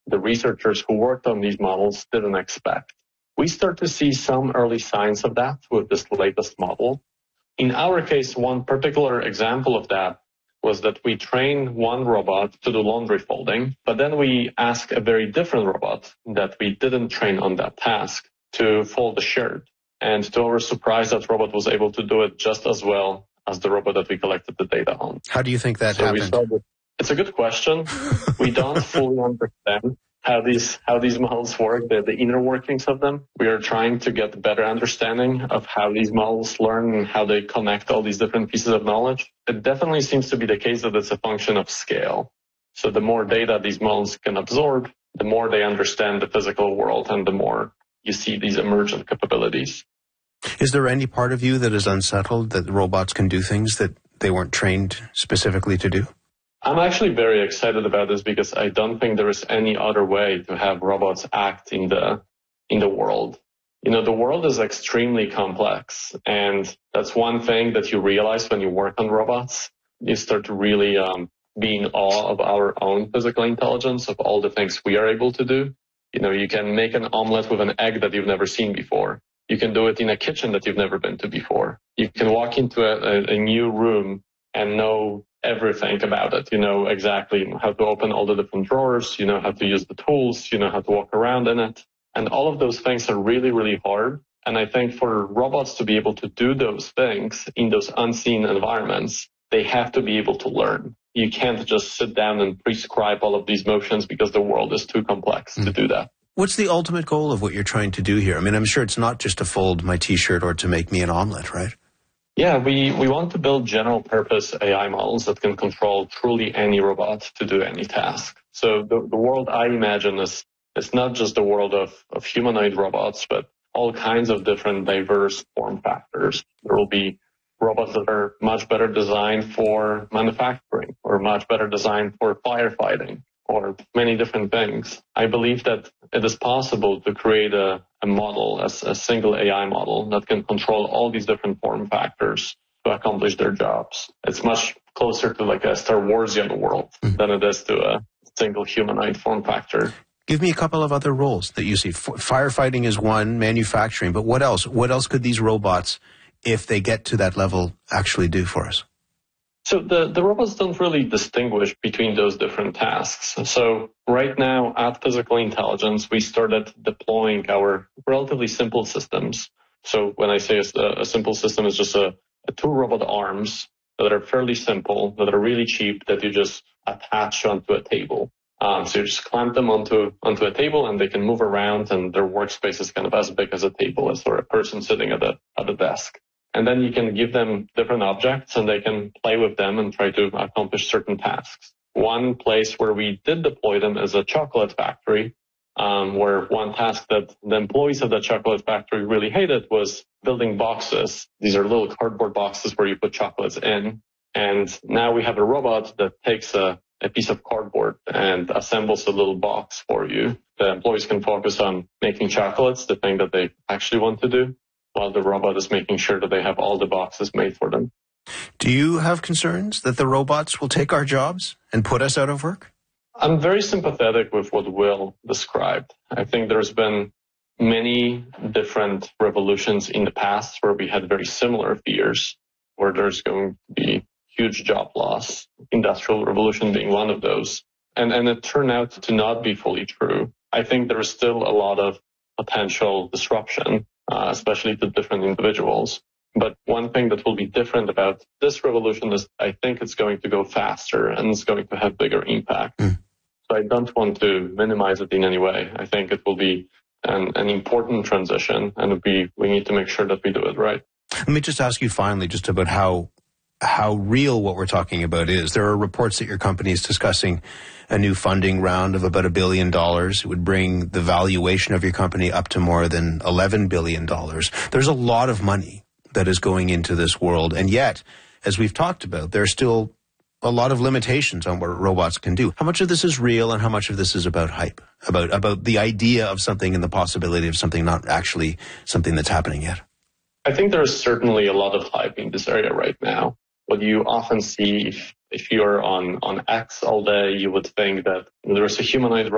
the researchers who worked on these models didn't expect. We start to see some early signs of that with this latest model. In our case, one particular example of that was that we trained one robot to do laundry folding, but then we asked a very different robot that we didn't train on that task to fold a shirt. And to our surprise, that robot was able to do it just as well as the robot that we collected the data on. How do you think that happened? It's a good question. We don't fully understand how these models work, the inner workings of them. We are trying to get a better understanding of how these models learn and how they connect all these different pieces of knowledge. It definitely seems to be the case that it's a function of scale. So the more data these models can absorb, the more they understand the physical world and the more you see these emergent capabilities. Is there any part of you that is unsettled that robots can do things that they weren't trained specifically to do? I'm actually very excited about this because I don't think there is any other way to have robots act in the world. You know, the world is extremely complex, and that's one thing that you realize when you work on robots. You start to really be in awe of our own physical intelligence, of all the things we are able to do. You know, you can make an omelet with an egg that you've never seen before. You can do it in a kitchen that you've never been to before. You can walk into a new room and know everything about it. You know exactly how to open all the different drawers, you know how to use the tools, you know how to walk around in it. And all of those things are really, really hard. And I think for robots to be able to do those things in those unseen environments, they have to be able to learn. You can't just sit down and prescribe all of these motions because the world is too complex to do that. What's the ultimate goal of what you're trying to do here? I mean, I'm sure it's not just to fold my T-shirt or to make me an omelet, right? Yeah, we want to build general purpose AI models that can control truly any robot to do any task. So the world I imagine is not just the world of humanoid robots, but all kinds of different diverse form factors. There will be robots that are much better designed for manufacturing or much better designed for firefighting or many different things. I believe that it is possible to create a model, a single AI model that can control all these different form factors to accomplish their jobs. It's much closer to like a Star Warsian world than it is to a single humanoid form factor. Give me a couple of other roles that you see. Firefighting is one, manufacturing, but what else? What else could these robots, if they get to that level, actually do for us? So the robots don't really distinguish between those different tasks. So right now at Physical Intelligence, we started deploying our relatively simple systems. So when I say a simple system, it's just a two robot arms that are fairly simple, that are really cheap, that you just attach onto a table. So you just clamp them onto a table and they can move around, and their workspace is kind of as big as a table is, or a person sitting at a desk. And then you can give them different objects and they can play with them and try to accomplish certain tasks. One place where we did deploy them is a chocolate factory, where one task that the employees of the chocolate factory really hated was building boxes. These are little cardboard boxes where you put chocolates in. And now we have a robot that takes a piece of cardboard and assembles a little box for you. The employees can focus on making chocolates, the thing that they actually want to do, while the robot is making sure that they have all the boxes made for them. Do you have concerns that the robots will take our jobs and put us out of work? I'm very sympathetic with what Will described. I think there's been many different revolutions in the past where we had very similar fears, where there's going to be huge job loss, Industrial Revolution being one of those. And it turned out to not be fully true. I think there is still a lot of potential disruption, especially to different individuals. But one thing that will be different about this revolution is I think it's going to go faster and it's going to have bigger impact. So I don't want to minimize it in any way. I think it will be an important transition, and we need to make sure that we do it right. Let me just ask you finally just about how real what we're talking about is. There are reports that your company is discussing a new funding round of about $1 billion. It would bring the valuation of your company up to more than $11 billion. There's a lot of money that is going into this world. And yet, as we've talked about, there's still a lot of limitations on what robots can do. How much of this is real and how much of this is about hype, about the idea of something and the possibility of something not actually something that's happening yet? I think there's certainly a lot of hype in this area right now. What you often see if you're on X all day, you would think that there's a humanoid